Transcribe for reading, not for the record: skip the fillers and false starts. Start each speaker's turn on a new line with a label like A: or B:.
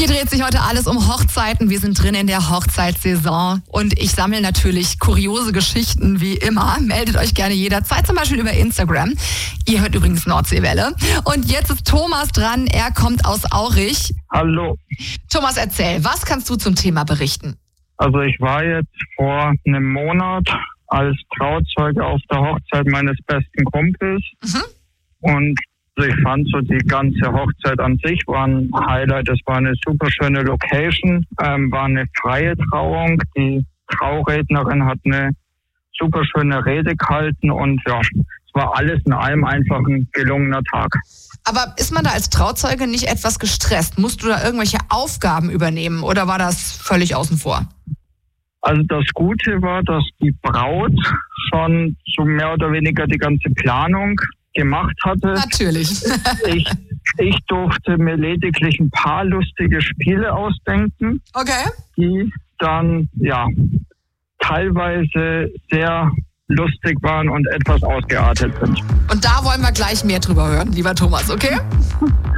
A: Hier dreht sich heute alles um Hochzeiten. Wir sind drin in der Hochzeitssaison und ich sammle natürlich kuriose Geschichten wie immer. Meldet euch gerne jederzeit, zum Beispiel über Instagram. Ihr hört übrigens Nordseewelle. Und jetzt ist Thomas dran. Er kommt aus Aurich.
B: Hallo.
A: Thomas, erzähl, was kannst du zum Thema berichten?
B: Also ich war jetzt vor einem Monat als Trauzeuge auf der Hochzeit meines besten Kumpels. Und ich fand so die ganze Hochzeit an sich war ein Highlight. Es war eine super schöne Location, war eine freie Trauung. Die Traurednerin hat eine super schöne Rede gehalten und ja, es war alles in allem einfach ein gelungener Tag.
A: Aber ist man da als Trauzeuge nicht etwas gestresst? Musst du da irgendwelche Aufgaben übernehmen oder war das völlig außen vor?
B: Also das Gute war, dass die Braut schon so mehr oder weniger die ganze Planung gemacht hatte.
A: Natürlich.
B: Ich durfte mir lediglich ein paar lustige Spiele ausdenken,
A: Okay.
B: die dann ja teilweise sehr lustig waren und etwas ausgeartet sind.
A: Und da wollen wir gleich mehr drüber hören, lieber Thomas, okay?